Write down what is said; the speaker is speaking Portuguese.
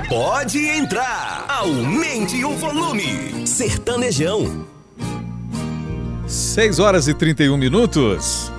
Pode entrar. Aumente o volume. Sertanejão. 6 horas e 31 minutos.